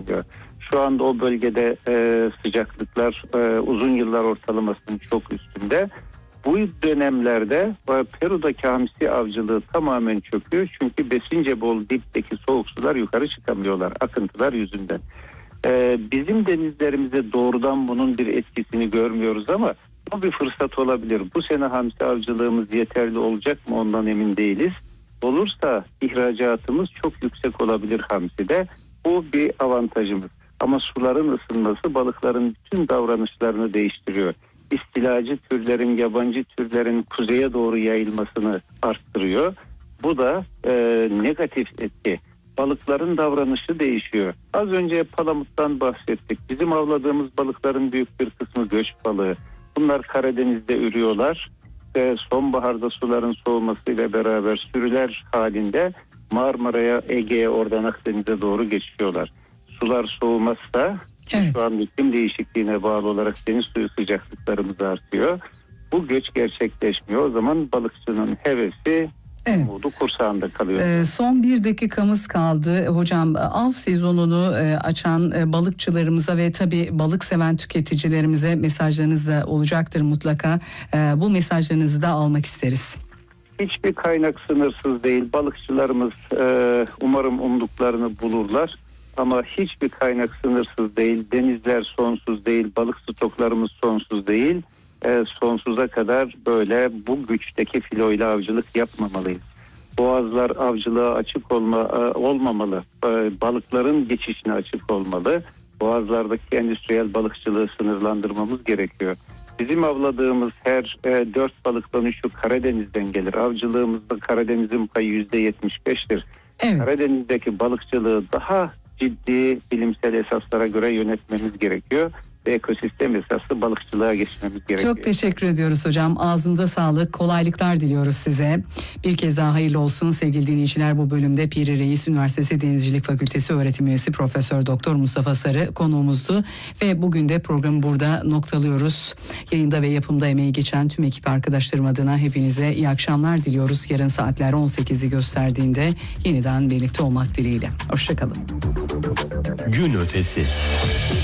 başlıyor. Şu anda o bölgede sıcaklıklar uzun yıllar ortalamasının çok üstünde. Bu dönemlerde Peru'daki hamsi avcılığı tamamen çöküyor. Çünkü besince bol dipteki soğuk sular yukarı çıkamıyorlar akıntılar yüzünden. Bizim denizlerimize doğrudan bunun bir etkisini görmüyoruz ama bu bir fırsat olabilir. Bu sene hamsi avcılığımız yeterli olacak mı ondan emin değiliz. Olursa ihracatımız çok yüksek olabilir hamside. Bu bir avantajımız. Ama suların ısınması balıkların bütün davranışlarını değiştiriyor. İstilacı türlerin, yabancı türlerin kuzeye doğru yayılmasını arttırıyor. Bu da negatif etki. Balıkların davranışı değişiyor. Az önce palamuttan bahsettik. Bizim avladığımız balıkların büyük bir kısmı göç balığı. Bunlar Karadeniz'de ürüyorlar. Sonbaharda suların soğumasıyla beraber sürüler halinde Marmara'ya, Ege'ye, oradan Akdeniz'e doğru geçiyorlar. Sular soğumazsa şu an iklim değişikliğine bağlı olarak deniz suyu sıcaklıklarımız artıyor. Bu göç gerçekleşmiyor. O zaman balıkçının hevesi, umudu kursağında kalıyor. Son bir dakikamız kaldı. Hocam, av sezonunu açan balıkçılarımıza ve tabii balık seven tüketicilerimize mesajlarınız da olacaktır mutlaka. Bu mesajlarınızı da almak isteriz. Hiçbir kaynak sınırsız değil. Balıkçılarımız umarım umduklarını bulurlar. Ama hiçbir kaynak sınırsız değil. Denizler sonsuz değil. Balık stoklarımız sonsuz değil. Sonsuza kadar böyle bu güçteki filoyla avcılık yapmamalıyız. Boğazlar avcılığa açık olmamalı. Balıkların geçişine açık olmalı. Boğazlardaki endüstriyel balıkçılığı sınırlandırmamız gerekiyor. Bizim avladığımız her 4 balıktan 3'ü Karadeniz'den gelir. Avcılığımızda Karadeniz'in payı %75'tir. Evet. Karadeniz'deki balıkçılığı daha ciddi bilimsel esaslara göre yönetmemiz gerekiyor ve ekosistem esaslı balıkçılığa geçmemiz gerekiyor. Çok teşekkür ediyoruz hocam. Ağzınıza sağlık. Kolaylıklar diliyoruz size. Bir kez daha hayırlı olsun sevgili dinleyiciler. Bu bölümde Piri Reis Üniversitesi Denizcilik Fakültesi öğretim üyesi Profesör Doktor Mustafa Sarı konuğumuzdu ve bugün de programı burada noktalıyoruz. Yayında ve yapımda emeği geçen tüm ekip arkadaşlarım adına hepinize iyi akşamlar diliyoruz. Yarın saatler 18'i gösterdiğinde yeniden birlikte olmak dileğiyle. Hoşça kalın. Gün ötesi.